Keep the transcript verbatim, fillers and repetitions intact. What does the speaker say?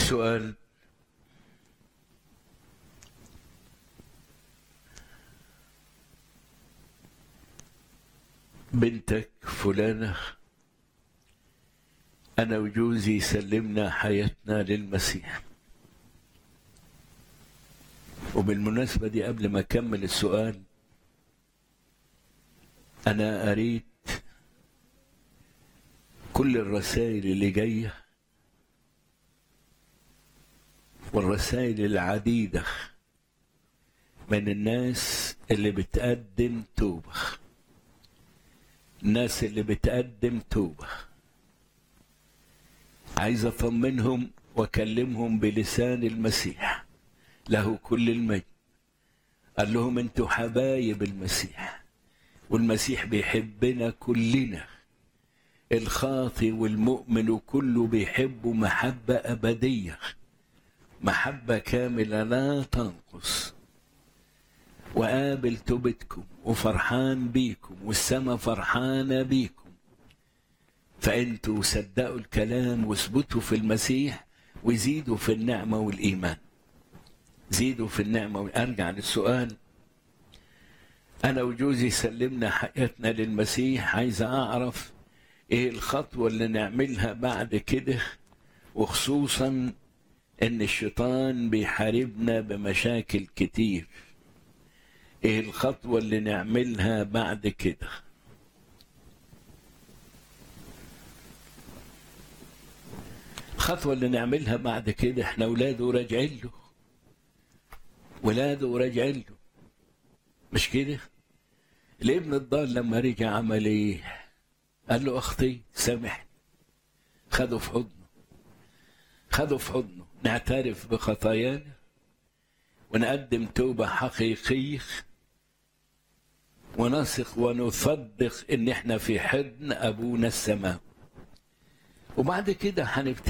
سؤال: بنتك فلانة أنا وجوزي سلمنا حياتنا للمسيح. وبالمناسبة دي قبل ما أكمل السؤال أنا قريت كل الرسائل اللي جاية والرسائل العديدة من الناس اللي بتقدم توبة الناس اللي بتقدم توبة عايز أطمنهم وأكلمهم بلسان المسيح له كل المجد. قال لهم أنتوا حبايب المسيح والمسيح بيحبنا كلنا، الخاطي والمؤمن كله بيحبه محبة أبدية، محبة كاملة لا تنقص. وقابل توبتكم وفرحان بيكم والسماء فرحانة بيكم، فأنتوا صدقوا الكلام واثبتوا في المسيح وزيدوا في النعمة والإيمان. زيدوا في النعمة. أرجع للسؤال: أنا وجوزي سلمنا حياتنا للمسيح، عايز أعرف إيه الخطوة اللي نعملها بعد كده، وخصوصا إن الشيطان بيحاربنا بمشاكل كتير. إيه الخطوة اللي نعملها بعد كده؟ الخطوة اللي نعملها بعد كده إحنا ولاده راجعين له، ولاده راجعين له، مش كده؟ الابن الضال لما رجع عمل إيه؟ قال له أختي سامحني. خده في حضنه خده في حضنه نعترف بخطايانا ونقدم توبة حقيقية ونثق ونصدق إن إحنا في حضن أبونا السماوي. وبعد كده هنبتدي